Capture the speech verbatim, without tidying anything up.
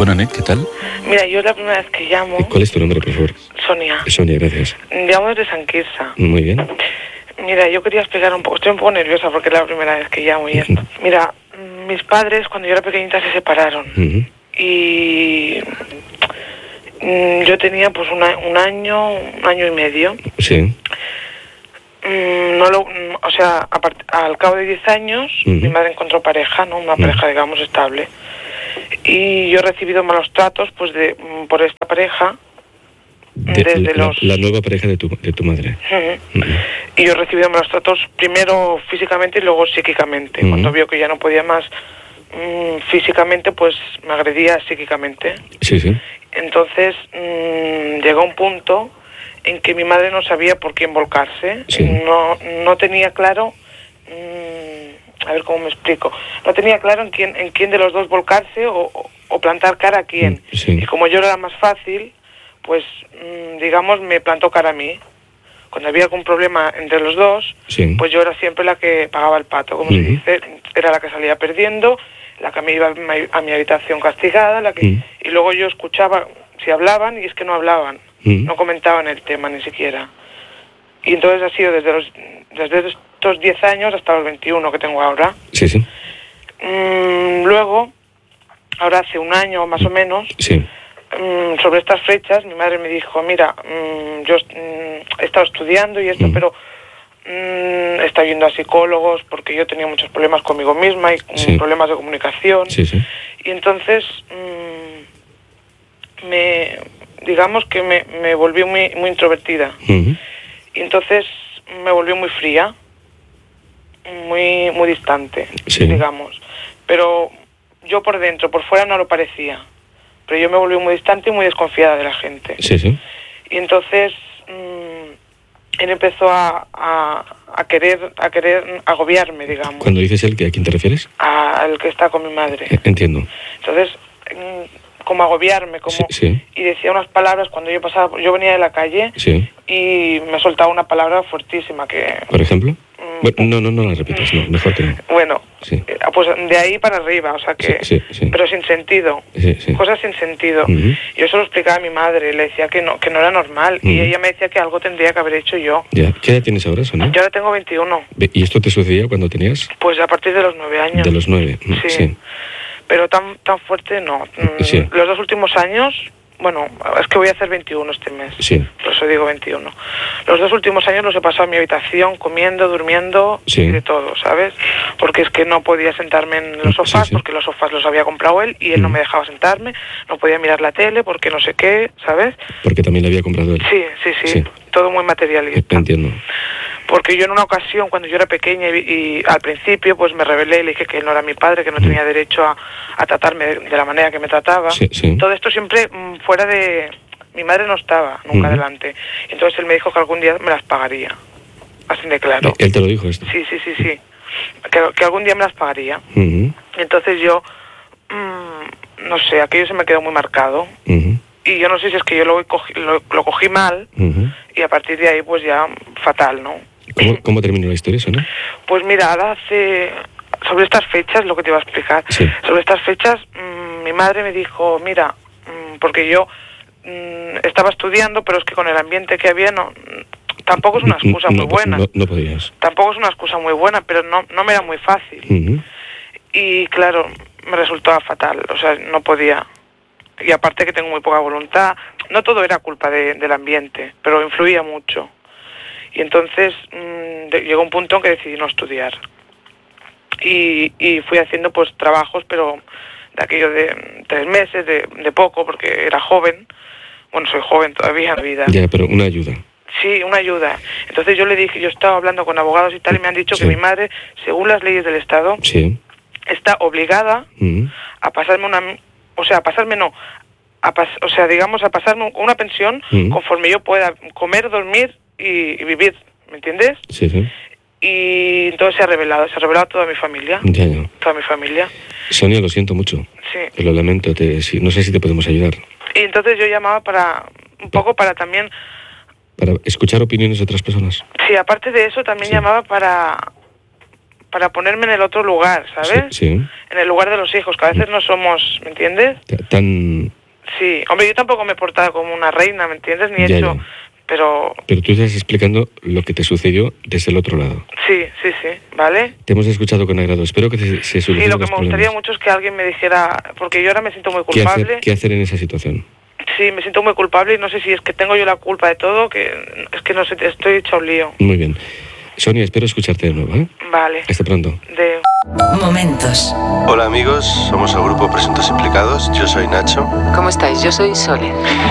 Bueno, Anet, ¿qué tal? Mira, yo es la primera vez que llamo. ¿Cuál es tu nombre, por favor? Sonia. Sonia, gracias. Llamo desde San Quirze. Muy bien. Mira, yo quería explicar un poco, estoy un poco nerviosa porque es la primera vez que llamo y esto. Mira, mis padres cuando yo era pequeñita se separaron. Uh-huh. Y mm, yo tenía pues una, un año, un año y medio. Sí. Mm, no lo, o sea, a part, al cabo de diez años, uh-huh. mi madre encontró pareja, ¿no? Una uh-huh. pareja, digamos, estable. Y yo he recibido malos tratos pues de por esta pareja de, desde la, los... la nueva pareja de tu, de tu madre. Uh-huh. Uh-huh. Y yo he recibido malos tratos primero físicamente y luego psíquicamente. Uh-huh. Cuando vio que ya no podía más mmm, físicamente, pues me agredía psíquicamente. Sí, sí. Entonces mmm, llegó un punto en que mi madre no sabía por quién volcarse. Sí. No, no tenía claro... Mmm, a ver cómo me explico. No tenía claro en quién en quién de los dos volcarse o, o plantar cara a quién. Sí. Y como yo era la más fácil, pues mmm, digamos me plantó cara a mí. Cuando había algún problema entre los dos, sí. pues yo era siempre la que pagaba el pato, como uh-huh. se dice. Era la que salía perdiendo, la que me iba a mi habitación castigada, la que uh-huh. y luego yo escuchaba si hablaban y es que no hablaban, uh-huh. no comentaban el tema ni siquiera. Y entonces ha sido desde los desde estos diez años hasta los veintiuno que tengo ahora. Sí, sí. Mm, luego, ahora hace un año más o menos, sí. mm, sobre estas fechas, mi madre me dijo, mira, mm, yo mm, he estado estudiando y esto, mm. pero mm, he estado yendo a psicólogos porque yo tenía muchos problemas conmigo misma y sí. problemas de comunicación. Sí, sí. Y entonces, mm, me, digamos que me, me volví muy, muy introvertida. Uh-huh. Y entonces me volví muy fría, muy muy distante, sí. digamos. Pero yo por dentro, por fuera no lo parecía. Pero yo me volví muy distante y muy desconfiada de la gente. Sí, sí. Y entonces mmm, él empezó a, a, a querer a querer agobiarme, digamos. Cuando dices él, ¿a quién te refieres? Al que está con mi madre. Entiendo. Entonces, mmm, como agobiarme, como sí, sí. y decía unas palabras cuando yo pasaba, yo venía de la calle sí. y me soltaba una palabra fuertísima que... ¿Por ejemplo? Mm, bueno, no, no, no la repitas, no, mejor que no. Bueno, sí. pues de ahí para arriba, o sea que... Sí, sí, sí. Pero sin sentido, sí, sí. cosas sin sentido. Uh-huh. Yo se lo explicaba a mi madre, le decía que no que no era normal, uh-huh. y ella me decía que algo tendría que haber hecho yo. Ya. ¿Qué edad tienes ahora, Sonia? Yo ahora tengo veintiuno. ¿Y esto te sucedía cuando tenías? Pues a partir de los nueve años. De los nueve, sí. sí. Pero tan tan fuerte no. Sí. Los dos últimos años, bueno, es que voy a hacer veintiuno este mes. Sí. Por eso digo veintiuno. Los dos últimos años los he pasado en mi habitación, comiendo, durmiendo, sí. y de todo, ¿sabes? Porque es que no podía sentarme en los sofás, sí, sí. porque los sofás los había comprado él y él mm. no me dejaba sentarme. No podía mirar la tele porque no sé qué, ¿sabes? Porque también la había comprado él. Sí, sí, sí. sí. Todo muy materialista. Entiendo. Porque yo en una ocasión, cuando yo era pequeña y, y al principio, pues me rebelé y le dije que él no era mi padre, que no tenía derecho a, a tratarme de, de la manera que me trataba. Sí, sí. Todo esto siempre mmm, fuera de... Mi madre no estaba nunca uh-huh. delante. Entonces él me dijo que algún día me las pagaría. Así de claro. ¿Él te lo dijo esto? Sí, sí, sí, sí. Que, que algún día me las pagaría. Uh-huh. Entonces yo, mmm, no sé, aquello se me quedó muy marcado. Uh-huh. Y yo no sé si es que yo lo cogí, lo, lo cogí mal uh-huh. y a partir de ahí pues ya fatal, ¿no? ¿Cómo, cómo terminó la historia, Sonia? Pues mira, ahora hace... Sobre estas fechas, lo que te iba a explicar. Sí. Sobre estas fechas, mmm, mi madre me dijo, mira, mmm, porque yo mmm, estaba estudiando, pero es que con el ambiente que había no... Tampoco es una excusa no, muy buena. No, no podías. Tampoco es una excusa muy buena, pero no, no me era muy fácil. Uh-huh. Y claro, me resultaba fatal, o sea, no podía. Y aparte que tengo muy poca voluntad, no todo era culpa de, del ambiente, pero influía mucho. Y entonces mmm, de, llegó un punto en que decidí no estudiar. Y, y fui haciendo pues trabajos, pero de aquello de tres meses, de, de poco, porque era joven. Bueno, soy joven todavía en la vida. Ya, pero una ayuda. Sí, una ayuda. Entonces yo le dije, yo estaba hablando con abogados y tal, y me han dicho sí. que mi madre, según las leyes del Estado, sí. está obligada uh-huh. a pasarme una... O sea, a pasarme no... A pas, o sea, digamos, a pasarme una pensión uh-huh. conforme yo pueda comer, dormir y, y vivir, ¿me entiendes? Sí, sí. Y entonces se ha revelado, se ha revelado toda mi familia. Ya, ya. Toda mi familia. Sonia, lo siento mucho. Sí. Te lo lamento, te, si, no sé si te podemos ayudar. Y entonces yo llamaba para, un poco para también... Para escuchar opiniones de otras personas. Sí, aparte de eso también sí. llamaba para... para ponerme en el otro lugar, ¿sabes? Sí, sí. En el lugar de los hijos, que a veces no somos, ¿me entiendes? Tan... Sí, hombre, yo tampoco me he portado como una reina, ¿me entiendes? Ni he Ya, hecho... ya. Pero Pero tú estás explicando lo que te sucedió desde el otro lado. sí, sí, sí, ¿vale? Te hemos escuchado con agrado. Espero que te- se Sí, solucionen lo que los me gustaría problemas. mucho es que alguien me dijera, porque yo ahora me siento muy ¿Qué culpable. hacer, ¿Qué hacer en esa situación? Sí, me siento muy culpable y no sé si es que tengo yo la culpa de todo, que es que no sé, estoy hecha un lío. Muy bien. Sonia, espero escucharte de nuevo, ¿eh? Vale. Hasta pronto. De... Momentos. Hola amigos, somos el grupo Presuntos Implicados, yo soy Nacho. ¿Cómo estáis? Yo soy Sole.